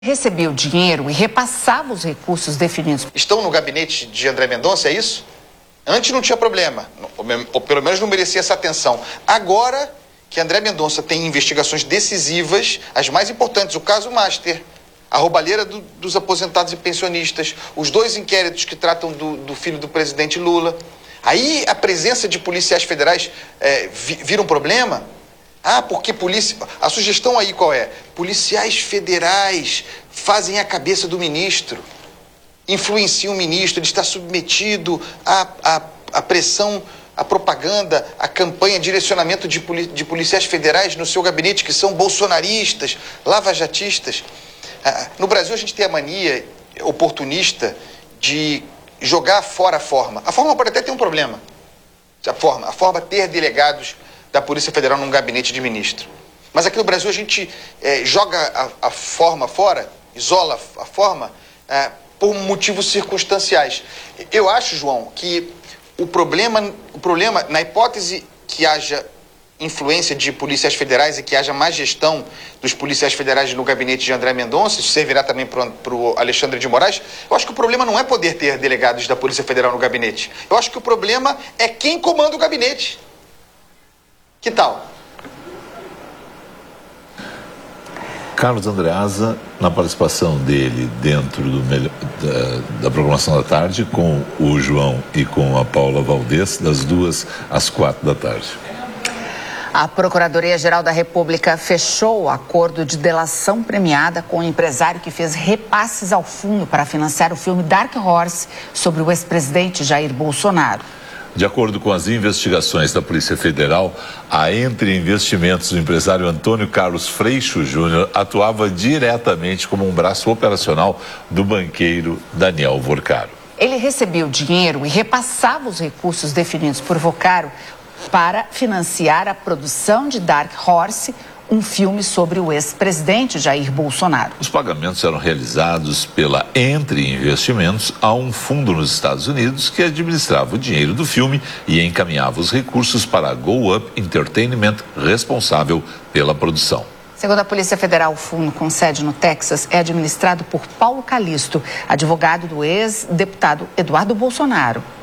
Recebia o dinheiro e repassava os recursos definidos. Estão no gabinete de André Mendonça, é isso? Antes não tinha problema, ou pelo menos não merecia essa atenção. Agora que André Mendonça tem investigações decisivas, as mais importantes, o caso Master, a roubalheira dos aposentados e pensionistas, os 2 inquéritos que tratam do filho do presidente Lula. Aí a presença de policiais federais vira um problema. Porque polícia... A sugestão aí qual é? Policiais federais fazem a cabeça do ministro, influenciam o ministro, ele está submetido à pressão, à propaganda, à campanha, direcionamento de policiais federais no seu gabinete que são bolsonaristas, lavajatistas. No Brasil a gente tem a mania oportunista de jogar fora a forma. A forma pode até ter um problema. A forma ter delegados da Polícia Federal num gabinete de ministro. Mas aqui no Brasil a gente joga a forma fora, isola a forma por motivos circunstanciais. Eu acho, João, que o problema, na hipótese que haja influência de policiais federais e que haja má gestão dos policiais federais no gabinete de André Mendonça, isso servirá também para o Alexandre de Moraes, eu acho que o problema não é poder ter delegados da Polícia Federal no gabinete. Eu acho que o problema é quem comanda o gabinete. Que tal? Carlos Andreasa, na participação dele dentro da programação da tarde, com o João e com a Paula Valdez, das 2 às 4 da tarde. A Procuradoria-Geral da República fechou o acordo de delação premiada com o empresário que fez repasses ao fundo para financiar o filme Dark Horse sobre o ex-presidente Jair Bolsonaro. De acordo com as investigações da Polícia Federal, a Entre Investimentos do empresário Antônio Carlos Freixo Júnior atuava diretamente como um braço operacional do banqueiro Daniel Vorcaro. Ele recebia o dinheiro e repassava os recursos definidos por Vorcaro para financiar a produção de Dark Horse, um filme sobre o ex-presidente Jair Bolsonaro. Os pagamentos eram realizados pela Entre Investimentos a um fundo nos Estados Unidos que administrava o dinheiro do filme e encaminhava os recursos para a Go Up Entertainment, responsável pela produção. Segundo a Polícia Federal, o fundo com sede no Texas é administrado por Paulo Calisto, advogado do ex-deputado Eduardo Bolsonaro.